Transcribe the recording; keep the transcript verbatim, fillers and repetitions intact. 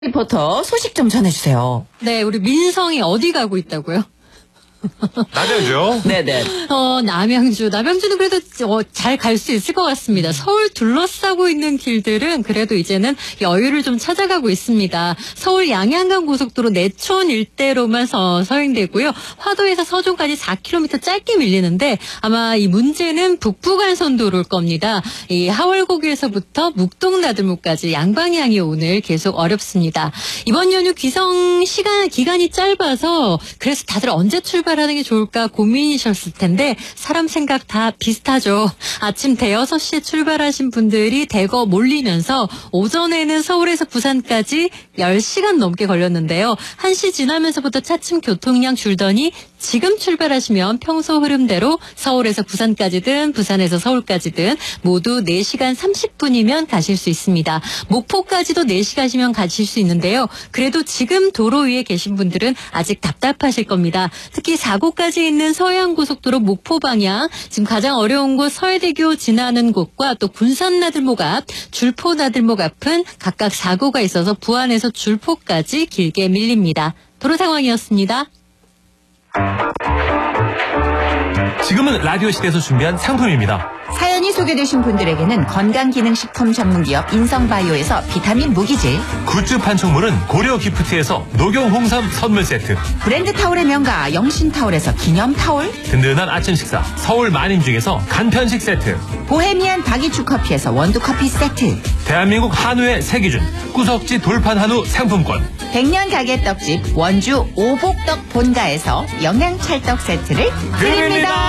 리포터 소식 좀 전해주세요. 네, 우리 민성이 어디 가고 있다고요? 남양주요? 네네. 어, 남양주. 남양주는 그래도 어, 잘 갈 수 있을 것 같습니다. 서울 둘러싸고 있는 길들은 그래도 이제는 여유를 좀 찾아가고 있습니다. 서울 양양간 고속도로 내촌 일대로만 서, 서행되고요. 화도에서 서종까지 사 킬로미터 짧게 밀리는데 아마 이 문제는 북부간선도로일 겁니다. 이 하월곡에서부터 묵동나들목까지 양방향이 오늘 계속 어렵습니다. 이번 연휴 귀성 시간, 기간이 짧아서 그래서 다들 언제 출발 하는 게 좋을까 고민이셨을 텐데 사람 생각 다 비슷하죠. 아침 대여섯 시에 출발하신 분들이 대거 몰리면서 오전에는 서울에서 부산까지 열 시간 넘게 걸렸는데요. 한 시 지나면서부터 차츰 교통량 줄더니 지금 출발하시면 평소 흐름대로 서울에서 부산까지든 부산에서 서울까지든 모두 네 시간 삼십 분이면 가실 수 있습니다. 목포까지도 네 시간이면 가실 수 있는데요. 그래도 지금 도로 위에 계신 분들은 아직 답답하실 겁니다. 특히 사고까지 있는 서해안고속도로 목포 방향 지금 가장 어려운 곳 서해대교 지나는 곳과 또 군산나들목 앞, 줄포나들목 앞은 각각 사고가 있어서 부안에서 줄포까지 길게 밀립니다. 도로 상황이었습니다. 지금은 라디오 시대에서 준비한 상품입니다. 사연이 소개되신 분들에게는 건강기능식품 전문기업 인성바이오에서 비타민 무기질, 굿즈 판촉물은 고려 기프트에서 녹용 홍삼 선물 세트, 브랜드 타올의 명가 영신타올에서 기념타올, 든든한 아침 식사 서울 만인중에서 간편식 세트, 보헤미안 박이추 커피에서 원두커피 세트, 대한민국 한우의 세기준 구석지 돌판 한우 상품권, 백년 가게 떡집 원주 오복떡 본가에서 영양찰떡 세트를 드립니다.